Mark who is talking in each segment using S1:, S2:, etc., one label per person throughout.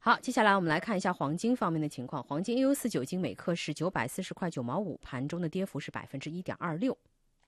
S1: 好，接下来我们来看一下黄金方面的情况。黄金 EU4 金每克是940块9毛5，盘中的跌幅是1.26%。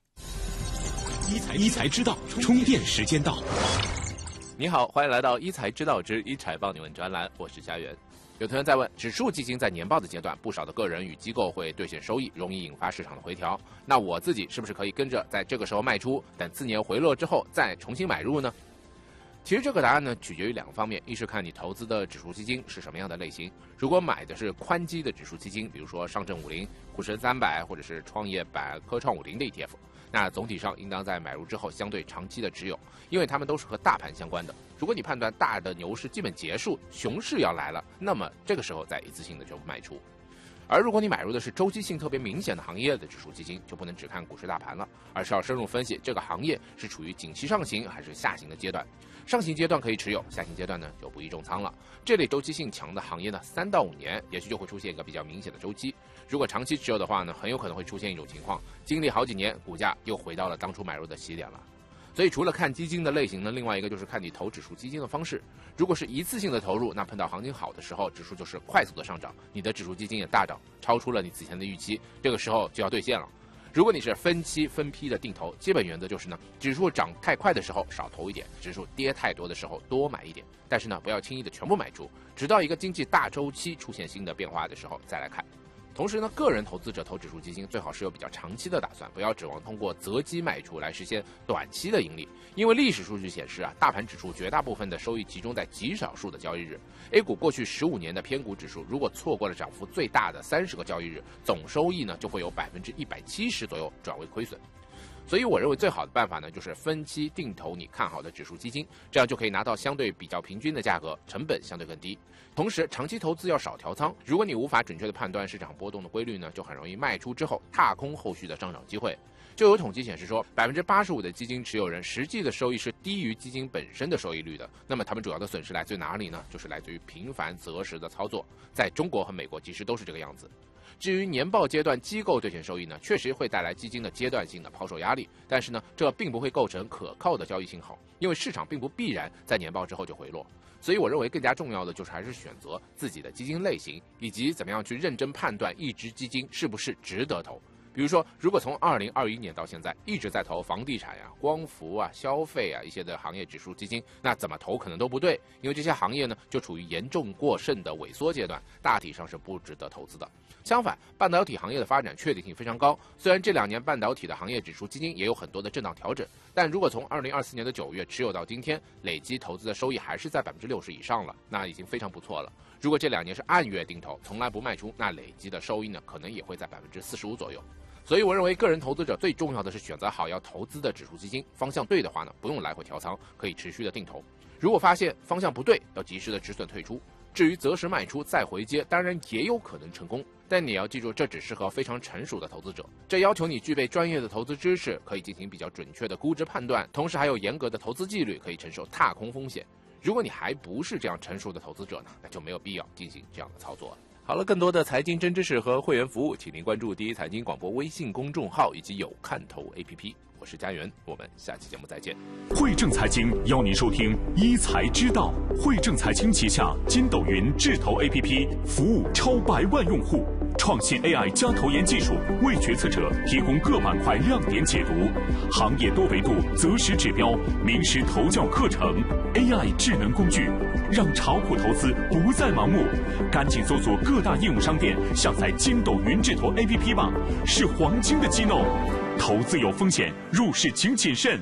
S2: 一财知道，充电时间到。
S3: 你好，欢迎来到一财知道之一财帮你问专栏，我是佳媛。有同学在问，指数基金在年报的阶段，不少的个人与机构会兑现收益，容易引发市场的回调。那我自己是不是可以跟着在这个时候卖出，等次年回落之后再重新买入呢？其实这个答案呢，取决于两个方面，一是看你投资的指数基金是什么样的类型。如果买的是宽基的指数基金，比如说上证50、沪深300或者是创业板科创50的 ETF， 那总体上应当在买入之后相对长期的持有，因为它们都是和大盘相关的。如果你判断大的牛市基本结束，熊市要来了，那么这个时候再一次性的就卖出。而如果你买入的是周期性特别明显的行业的指数基金，就不能只看股市大盘了，而是要深入分析这个行业是处于景气上行还是下行的阶段。上行阶段可以持有，下行阶段呢就不宜重仓了。这类周期性强的行业呢，3到5年也许就会出现一个比较明显的周期。如果长期持有的话呢，很有可能会出现一种情况，经历好几年，股价又回到了当初买入的起点了。所以除了看基金的类型呢，另外一个就是看你投指数基金的方式。如果是一次性的投入，那碰到行情好的时候，指数就是快速的上涨，你的指数基金也大涨，超出了你此前的预期，这个时候就要兑现了。如果你是分期分批的定投，基本原则就是呢，指数涨太快的时候少投一点，指数跌太多的时候多买一点，但是呢，不要轻易的全部买出，直到一个经济大周期出现新的变化的时候再来看。同时呢，个人投资者投指数基金最好是有比较长期的打算，不要指望通过择机卖出来实现短期的盈利。因为历史数据显示啊，大盘指数绝大部分的收益集中在极少数的交易日。A 股过去15年的偏股指数，如果错过了涨幅最大的30个交易日，总收益呢就会有170%左右转为亏损。所以我认为最好的办法呢，就是分期定投你看好的指数基金，这样就可以拿到相对比较平均的价格，成本相对更低。同时，长期投资要少调仓，如果你无法准确的判断市场波动的规律呢，就很容易卖出之后踏空后续的上涨机会。就有统计显示说，85%的基金持有人实际的收益是低于基金本身的收益率的。那么他们主要的损失来自于哪里呢？就是来自于频繁择时的操作，在中国和美国其实都是这个样子。至于年报阶段机构兑现收益呢，确实会带来基金的阶段性的抛售压力，但是呢，这并不会构成可靠的交易信号，因为市场并不必然在年报之后就回落。所以我认为更加重要的就是还是选择自己的基金类型，以及怎么样去认真判断一只基金是不是值得投。比如说，如果从2021年到现在一直在投房地产呀、光伏啊、消费啊一些的行业指数基金，那怎么投可能都不对，因为这些行业呢就处于严重过剩的萎缩阶段，大体上是不值得投资的。相反，半导体行业的发展确定性非常高，虽然这2年半导体的行业指数基金也有很多的震荡调整，但如果从2024年的9月持有到今天，累计投资的收益还是在60%以上了，那已经非常不错了。如果这2年是按月定投，从来不卖出，那累计的收益呢，可能也会在45%左右。所以我认为个人投资者最重要的是选择好要投资的指数基金，方向对的话呢，不用来回调仓，可以持续的定投。如果发现方向不对，要及时的止损退出。至于择时卖出再回接，当然也有可能成功，但你要记住，这只适合非常成熟的投资者。这要求你具备专业的投资知识，可以进行比较准确的估值判断，同时还有严格的投资纪律，可以承受踏空风险。如果你还不是这样成熟的投资者呢，那就没有必要进行这样的操作了。好了，更多的财经真知识和会员服务，请您关注第一财经广播微信公众号以及有看头 APP。我是佳媛，我们下期节目再见。
S2: 汇正财经邀您收听一财知道。汇正财经旗下筋斗云智投 APP 服务超100万用户，创新 AI 加投研技术，为决策者提供各板块亮点解读，行业多维度择时指标，名师投教课程 ，AI 智能工具，让炒股投资不再盲目。赶紧搜索各大应用商店，下载筋斗云智投 APP 吧，是黄金的机弄。投资有风险，入市请谨慎。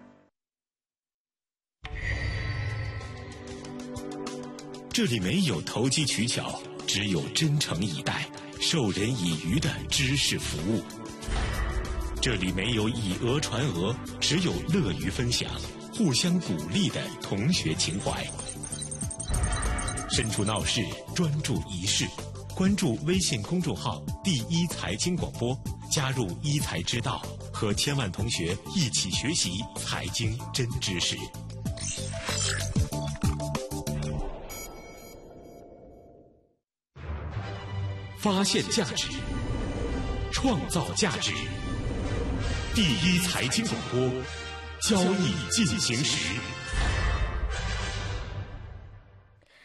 S2: 这里没有投机取巧，只有真诚以待、授人以渔的知识服务。这里没有以讹传讹，只有乐于分享、互相鼓励的同学情怀。身处闹市，专注一事。关注微信公众号“第一财经广播”，加入一财知道，和千万同学一起学习财经真知识。发现价值，创造价值。第一财经广播，交易进行时。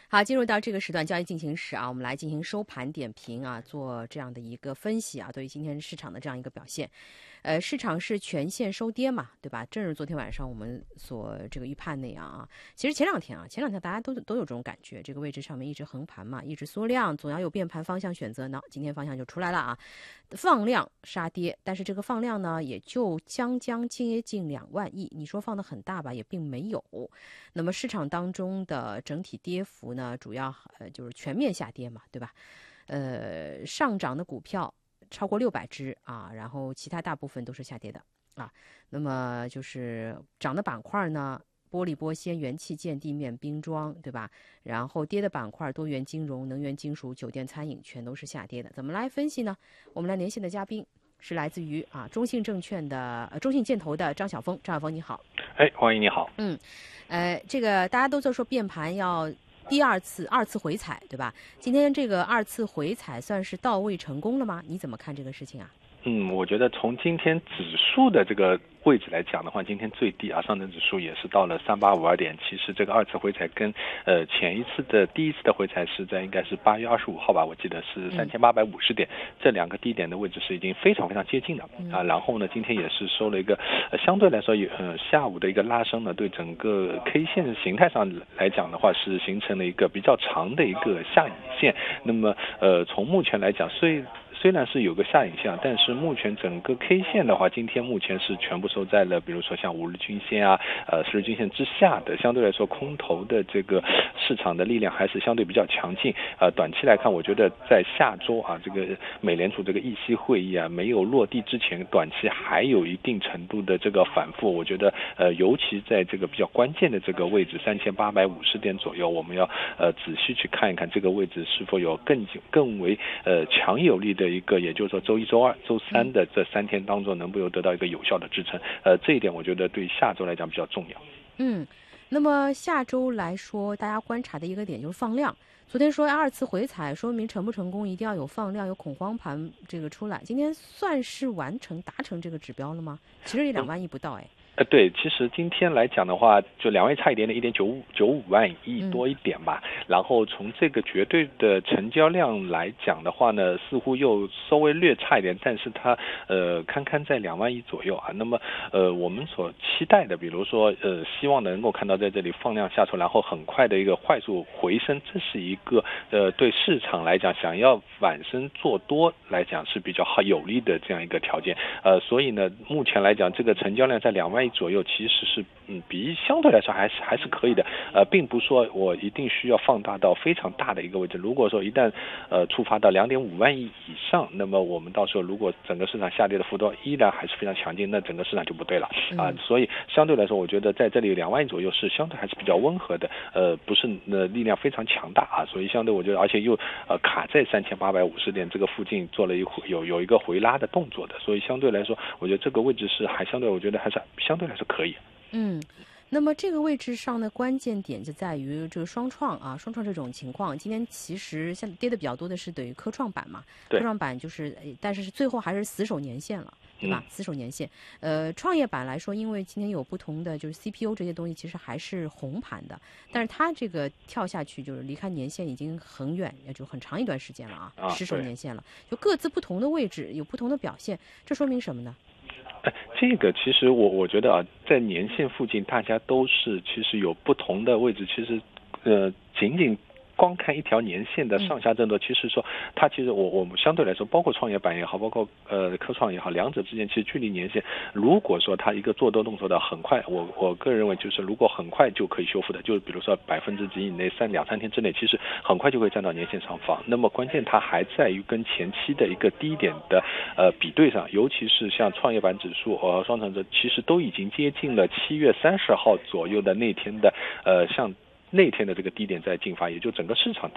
S1: 好，进入到这个时段交易进行时啊，我们来进行收盘点评啊，做这样的一个分析啊，对于今天市场的这样一个表现。市场是全线收跌嘛，对吧？正如昨天晚上我们所这个预判那样啊。其实前两天大家都有这种感觉，这个位置上面一直横盘嘛，一直缩量，总要有变盘方向选择呢。今天方向就出来了啊，放量杀跌，但是这个放量呢，也就将接近2万亿。你说放得很大吧，也并没有。那么市场当中的整体跌幅呢，主要就是全面下跌嘛，对吧？上涨的股票超过600只啊，然后其他大部分都是下跌的啊。那么就是涨的板块呢，玻璃玻纤、元器件、地面冰装，对吧？然后跌的板块，多元金融、能源金属、酒店餐饮全都是下跌的。怎么来分析呢？我们来连线的嘉宾是来自于中信证券的中信建投的张晓峰。张晓峰你好。
S4: 欢迎你好。
S1: 这个大家都在说变盘要第二次回踩，对吧？今天这个2次回踩算是到位成功了吗？你怎么看这个事情啊？
S4: 我觉得从今天指数的这个位置来讲的话，今天最低上证指数也是到了3852点。其实这个2次回踩跟前一次的第一次的回踩是在应该是8月25号吧，我记得是3850点，这两个低点的位置是已经非常非常接近了啊。然后呢，今天也是收了一个相对来说下午的一个拉升呢，对整个 K 线形态上来讲的话，是形成了一个比较长的一个下影线。那么从目前来讲，虽然是有个下影线，但是目前整个 K 线的话，今天目前是全部收在了，比如说像5日均线10日均线之下的，相对来说空头的这个市场的力量还是相对比较强劲。短期来看，我觉得在下周这个美联储这个议息会议没有落地之前，短期还有一定程度的这个反复。我觉得尤其在这个比较关键的这个位置3850点左右，我们要仔细去看一看这个位置是否有更为强有力的一个，也就是说周一周二周三的这3天当中能不能得到一个有效的支撑。这一点我觉得对下周来讲比较重要。
S1: 那么下周来说，大家观察的一个点就是放量。昨天说2次回踩，说明成不成功一定要有放量，有恐慌盘这个出来。今天算是达成这个指标了吗？其实也2万亿不到
S4: 对，其实今天来讲的话，就2万亿差一点点，1.95万亿多一点吧。然后从这个绝对的成交量来讲的话呢，似乎又稍微略差一点，但是它堪在2万亿左右那么我们所期待的，比如说希望能够看到在这里放量下挫，然后很快的一个快速回升，这是一个对市场来讲想要反身做多来讲是比较有利的这样一个条件。所以呢，目前来讲这个成交量在2万亿左右，其实是比相对来说还是可以的。并不说我一定需要放大到非常大的一个位置。如果说一旦触发到2.5万亿以上，那么我们到时候如果整个市场下跌的幅度依然还是非常强劲，那整个市场就不对了所以相对来说，我觉得在这里2万亿左右是相对还是比较温和的，不是力量非常强大所以相对我觉得，而且又卡在3850点这个附近做了有一个回拉的动作的，所以相对来说，我觉得这个位置是我觉得还是相对来说可以。
S1: 那么这个位置上的关键点就在于这个双创这种情况。今天其实像跌的比较多的是对于科创板嘛，科创板但是最后还是死守年线了，对吧？死守年线。创业板来说，因为今天有不同的就是 CPU 这些东西，其实还是红盘的，但是它这个跳下去就是离开年线已经很远，也就很长一段时间了失守年线了，就各自不同的位置有不同的表现，这说明什么呢？
S4: 这个其实我觉得在年线附近大家都是其实有不同的位置，其实仅仅光看一条年线的上下震动，其实说它其实我们相对来说，包括创业板也好，包括科创也好，两者之间其实距离年线，如果说它一个做多动作的很快，我个人认为就是如果很快就可以修复的，就比如说几以内2-3天之内，其实很快就会站到年线上方。那么关键它还在于跟前期的一个低点的比对上，尤其是像创业板指数和双成指，其实都已经接近了7月30号左右的那天的像那天的这个低点在进发，也就整个市场